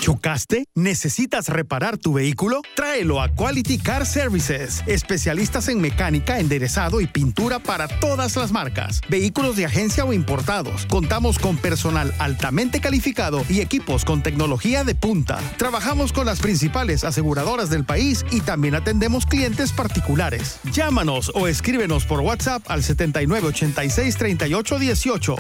¿Chocaste? ¿Necesitas reparar tu vehículo? Tráelo a Quality Car Services, especialistas en mecánica, enderezado y pintura para todas las marcas, vehículos de agencia o importados. Contamos con personal altamente calificado y equipos con tecnología de punta. Trabajamos con las principales aseguradoras del país y también atendemos clientes particulares. Llámanos o escríbenos por WhatsApp al 7986-3818,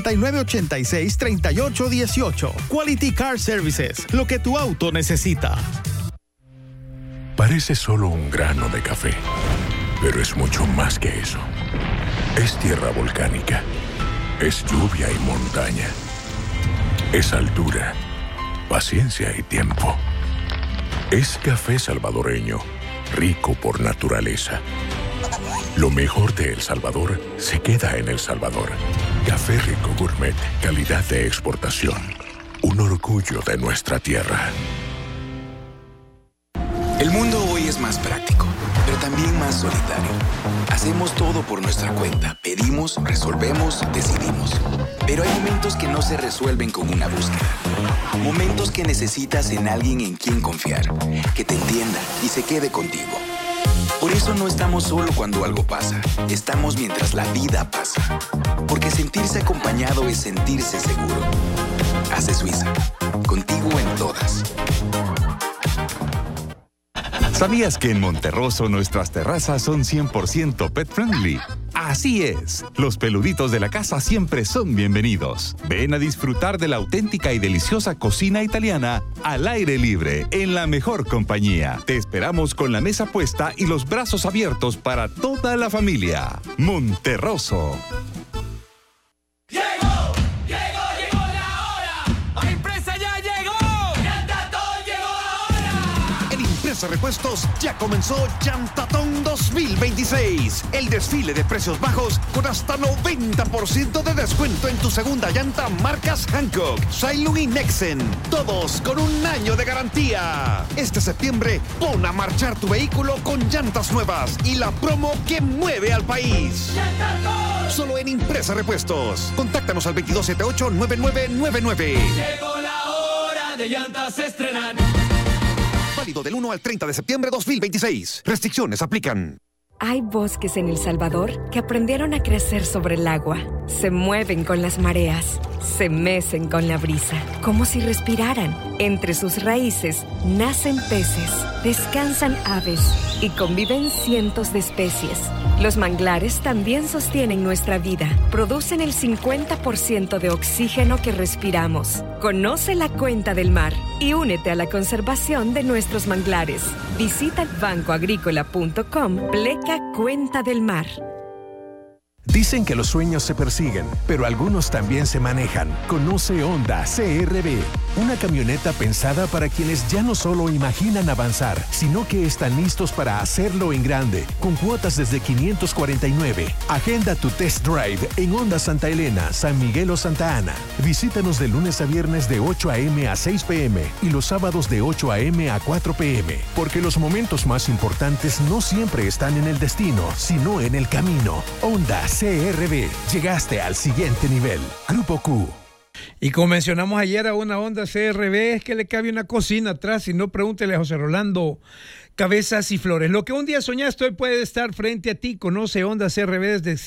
7986-3818. Quality Car Services, lo que tu auto necesita. Parece solo un grano de café, pero es mucho más que eso. Es tierra volcánica, es lluvia y montaña, es altura, paciencia y tiempo. Es café salvadoreño, rico por naturaleza. Lo mejor de El Salvador se queda en El Salvador. Café Rico Gourmet, calidad de exportación. Un orgullo de nuestra tierra. El mundo hoy es más práctico, pero también más solitario. Hacemos todo por nuestra cuenta. Pedimos, resolvemos, decidimos. Pero hay momentos que no se resuelven con una búsqueda. Momentos que necesitas en alguien en quien confiar, que te entienda y se quede contigo. Por eso no estamos solo cuando algo pasa. Estamos mientras la vida pasa. Porque sentirse acompañado es sentirse seguro. Hace Suiza. Contigo en todas. ¿Sabías que en Monterroso nuestras terrazas son 100% pet friendly? Así es, los peluditos de la casa siempre son bienvenidos. Ven a disfrutar de la auténtica y deliciosa cocina italiana al aire libre, en la mejor compañía. Te esperamos con la mesa puesta y los brazos abiertos para toda la familia. Monterroso. Repuestos ya comenzó Llantatón 2026, el desfile de precios bajos con hasta 90% de descuento en tu segunda llanta marcas Hankook, Shailung y Nexen, todos con un año de garantía. Este septiembre pon a marchar tu vehículo con llantas nuevas y la promo que mueve al país. ¡Llantatón! Solo en Impresa Repuestos. Contáctanos al 2278-9999. Llegó la hora de llantas estrenar. Válido del 1 al 30 de septiembre 2026. Restricciones aplican. Hay bosques en El Salvador que aprendieron a crecer sobre el agua. Se mueven con las mareas, se mecen con la brisa, como si respiraran. Entre sus raíces nacen peces, descansan aves y conviven cientos de especies. Los manglares también sostienen nuestra vida. Producen el 50% de oxígeno que respiramos. Conoce la cuenta del mar y únete a la conservación de nuestros manglares. Visita bancoagrícola.com/Cuenta del Mar. Dicen que los sueños se persiguen, pero algunos también se manejan. Conoce Honda CR-V, una camioneta pensada para quienes ya no solo imaginan avanzar, sino que están listos para hacerlo en grande, con cuotas desde $549. Agenda tu test drive en Honda Santa Elena, San Miguel o Santa Ana. Visítanos de lunes a viernes de 8 a.m. a 6 p.m. y los sábados de 8 a.m. a 4 p.m. Porque los momentos más importantes no siempre están en el destino, sino en el camino. Honda CR-V. Llegaste al siguiente nivel. Grupo Q. Y como mencionamos ayer a una Honda CR-V, es que le cabe una cocina atrás, si no, pregúntele a José Rolando Cabezas y Flores. Lo que un día soñaste hoy puede estar frente a ti. Conoce Honda CR-V desde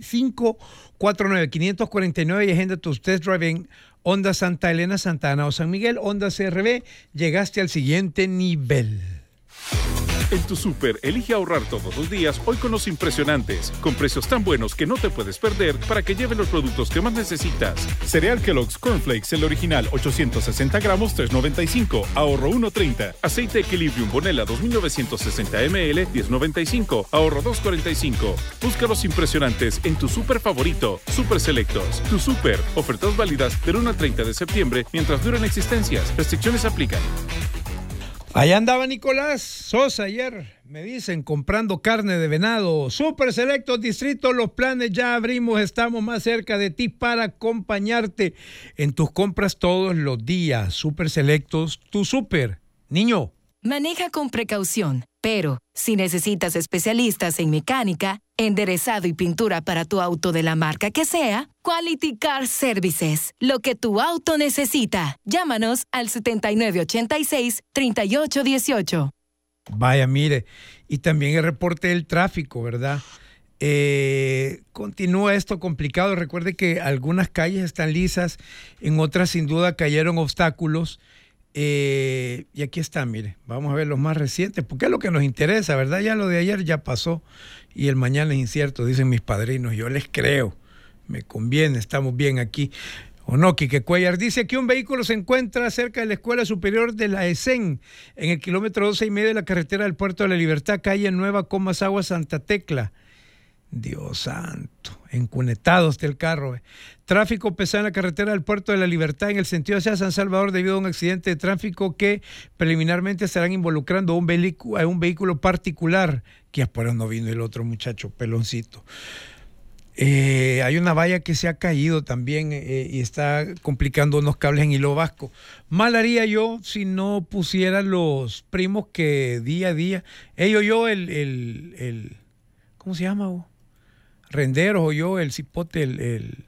549-549 y agenda tus test drive en Honda Santa Elena, Santa Ana o San Miguel. Honda CR-V, llegaste al siguiente nivel. En tu súper, elige ahorrar todos los días, hoy con los impresionantes, con precios tan buenos que no te puedes perder para que lleven los productos que más necesitas. Cereal Kellogg's Cornflakes, el original, 860 gramos, $3.95, ahorro $1.30. Aceite Equilibrium Bonella 2960 ml, $10.95, ahorro $2.45. Busca los impresionantes en tu súper favorito, Super Selectos. Tu súper, ofertas válidas del 1 al 30 de septiembre mientras duren existencias. Restricciones aplican. Allá andaba Nicolás Sosa ayer, me dicen, comprando carne de venado. Super Selectos Distrito, los planes ya abrimos, estamos más cerca de ti para acompañarte en tus compras todos los días. Super Selectos, tu súper. Niño. Maneja con precaución, pero si necesitas especialistas en mecánica, Enderezado y pintura para tu auto de la marca que sea, Quality Car Services. Lo que tu auto necesita. Llámanos al 7986-3818. Vaya, mire, y también el reporte del tráfico, ¿verdad? Continúa esto complicado. Recuerde que algunas calles están lisas, en otras sin duda cayeron obstáculos. Y aquí está, mire, vamos a ver los más recientes, porque es lo que nos interesa, ¿verdad? Ya lo de ayer ya pasó y el mañana es incierto, dicen mis padrinos. Yo les creo, me conviene, estamos bien aquí. ¿O no, Quique Cuellar? Dice que un vehículo se encuentra cerca de la Escuela Superior de la ESEN, en el kilómetro 12.5 de la carretera del Puerto de la Libertad, calle Nueva Comasagua, Santa Tecla. Dios santo, encunetados del carro. Tráfico pesado en la carretera del Puerto de la Libertad en el sentido hacia San Salvador debido a un accidente de tráfico que preliminarmente estarán involucrando a un vehículo particular, que por eso no vino el otro muchacho peloncito. Hay una valla que se ha caído también y está complicando unos cables en Hilo Vasco. Mal haría yo si no pusiera los primos que día a día, el ¿cómo se llama vos? Renderos o yo, el cipote, el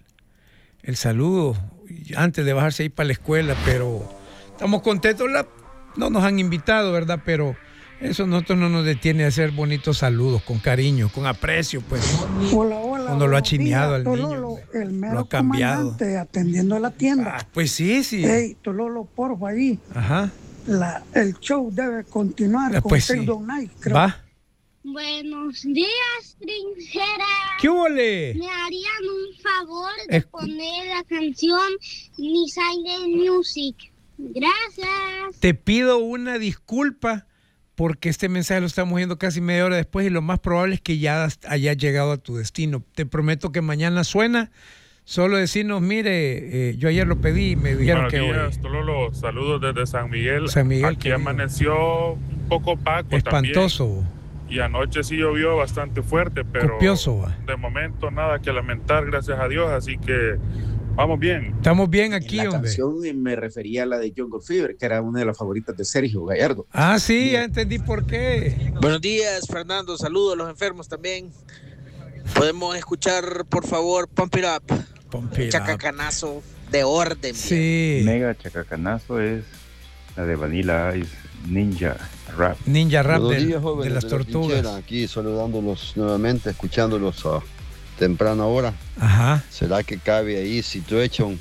saludo antes de bajarse ahí para la escuela, pero estamos contentos. No nos han invitado, ¿verdad? Pero eso nosotros no nos detiene a hacer bonitos saludos con cariño, con aprecio, pues. Hola. Cuando lo ha chineado al Tololo, niño, el mero lo ha cambiado. Atendiendo a la tienda. Pues sí. Hey, Tololo, porfa, ahí. Ajá. El show debe continuar con pues sí. Night, creo. Va. Buenos días, trinchera. ¿Qué ole? ¿Me harían un favor de poner la canción Ni Silent Music? Gracias. Te pido una disculpa porque este mensaje lo estamos viendo casi media hora después y lo más probable es que ya hayas llegado a tu destino. Te prometo que mañana suena. Solo decirnos, mire, yo ayer lo pedí y me dijeron que buenos días, Tololo. Saludos desde San Miguel. Aquí querido. Amaneció un poco opaco. Espantoso. También. Y anoche sí llovió bastante fuerte, pero copioso, de momento nada que lamentar, gracias a Dios, así que vamos bien. Estamos bien aquí, la hombre. Canción me refería a la de Jungle Fever, que era una de las favoritas de Sergio Gallardo. Ah, sí, ya entendí por qué. Buenos días, Fernando. Saludos a los enfermos también. ¿Podemos escuchar, por favor, Pump It Up? Chacacanazo de orden. Sí. Mega chacacanazo es la de Vanilla Ice, Ninja Rap. Ninja Rap días, de las tortugas. Aquí saludándolos nuevamente, escuchándolos a temprana hora. Ajá. ¿Será que cabe ahí Situation?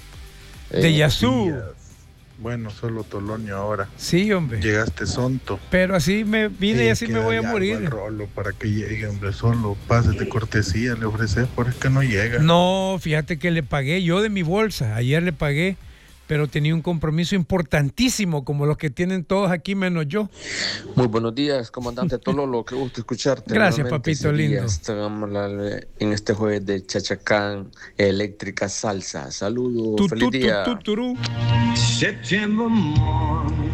De Yazoo. Bueno, solo Tolonio ahora. Sí, hombre. Llegaste sonto. Pero así me vine y así me voy a morir. Rolo para que llegue, hombre, solo pases de cortesía le ofreces, por es que no llega. No, fíjate que le pagué yo de mi bolsa. Ayer le pagué, pero tenía un compromiso importantísimo, como los que tienen todos aquí menos yo. Muy buenos días, comandante Tololo, qué gusto escucharte. Gracias, papito lindo. En este jueves de Chachacán, eléctrica salsa. Saludos, feliz día. September morning.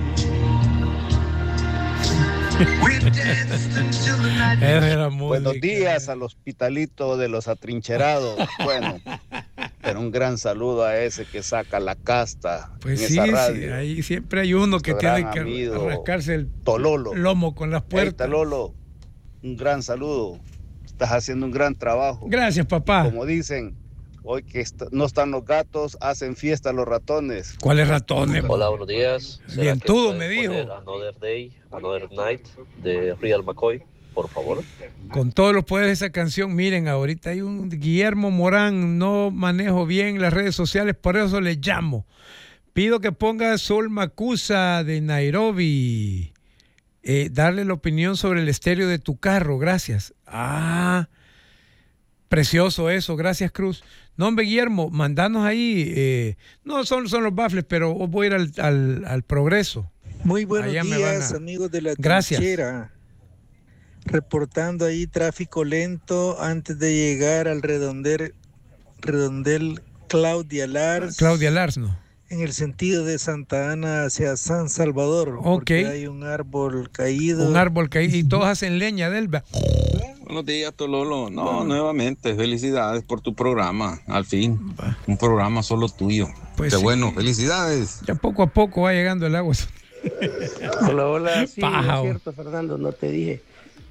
Buenos días al hospitalito de los atrincherados. Bueno, pero un gran saludo a ese que saca la casta pues en sí, esa radio. Sí, ahí siempre hay uno que tiene que rascarse el Tololo. Lomo con las puertas. Hey, Tololo, un gran saludo. Estás haciendo un gran trabajo. Gracias, papá. Como dicen, hoy que no están los gatos, hacen fiesta los ratones. ¿Cuáles ratones? Hola, buenos días. Bien, todo me dijo. Another Day, Another Night de Real McCoy, por favor. Con todos los poderes de esa canción, miren, ahorita hay un Guillermo Morán, no manejo bien las redes sociales, por eso le llamo. Pido que ponga Sol Macusa de Nairobi. Darle la opinión sobre el estéreo de tu carro, gracias. Ah, precioso eso, gracias, Cruz. No, hombre, Guillermo, mandanos ahí. No, son los baffles, pero voy a ir al Progreso. Muy buenos días, amigos de la trinchera. Reportando ahí tráfico lento antes de llegar al redondel Claudia Lars. Claudia Lars, ¿no? En el sentido de Santa Ana hacia San Salvador. Porque hay un árbol caído. Un árbol caído y todos hacen leña de él. Buenos días, Tololo. No, nuevamente, felicidades por tu programa. Al fin, un programa solo tuyo. Pues qué sí. Bueno, felicidades. Ya poco a poco va llegando el agua. Hola, sí, Paja, es cierto, Fernando, no te dije.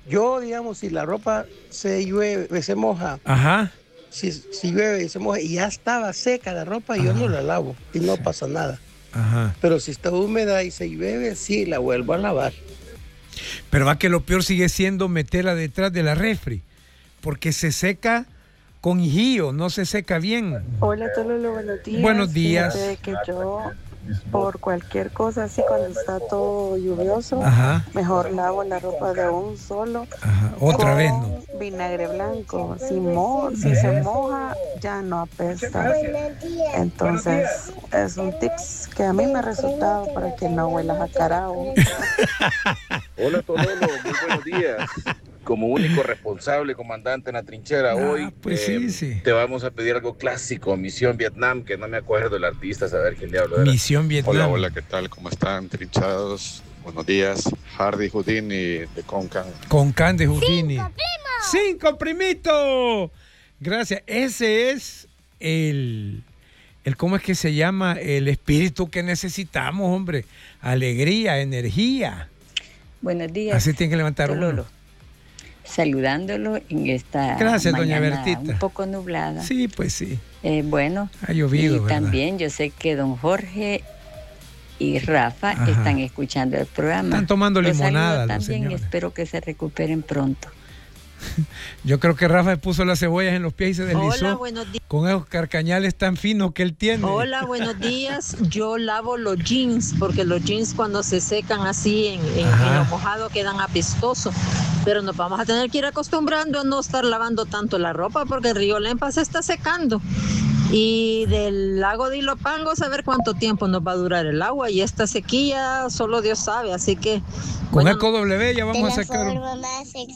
Yo, digamos, si la ropa se llueve, se moja, ajá, si llueve y se moja y ya estaba seca la ropa, yo no la lavo y no pasa nada. Ajá. Pero si está húmeda y se llueve, sí, la vuelvo a lavar. Pero va que lo peor sigue siendo meterla detrás de la refri, porque se seca con hijillo, no se seca bien. Hola, Tololo, buenos días. Buenos días. Fíjate que yo, por cualquier cosa así, cuando está todo lluvioso, ajá, mejor lavo la ropa de un solo. Ajá. Otra vez, ¿no? Vinagre blanco. Si se moja, ya no apesta. Entonces, es un tips que a mí me ha resultado para que no huelas a carao. Hola, Tololo, muy buenos días. Como único responsable, comandante en la trinchera, hoy pues sí. te vamos a pedir algo clásico, Misión Vietnam, que no me acuerdo del artista, saber quién le hablo. Misión Vietnam. Hola, ¿qué tal? ¿Cómo están, trinchados? Buenos días. Hardy Houdini de Concan. Concan de Houdini. ¡Cinco primitos! Gracias. Ese es el ¿cómo es que se llama? El espíritu que necesitamos, hombre. Alegría, energía. Buenos días. Así tiene que levantar uno. Saludándolo en esta Gracias, doña mañana Bertita. un poco nublada. Sí, pues sí. Bueno, ha llovido, y ¿verdad? también yo sé que don Jorge y Rafa están escuchando el programa. Están tomando limonada los también, señores. espero que se recuperen pronto. Yo creo que Rafa puso las cebollas en los pies y se deslizó. Hola, buenos días. Con esos carcañales tan finos que él tiene. Hola, buenos días. Yo lavo los jeans porque los jeans cuando se secan así en lo mojado quedan apestosos. Pero nos vamos a tener que ir acostumbrando a no estar lavando tanto la ropa porque el río Lempa se está secando. Y del lago de Ilopango, saber cuánto tiempo nos va a durar el agua. Y esta sequía solo Dios sabe, así que... Con EcoW ya vamos a sacar... La forma más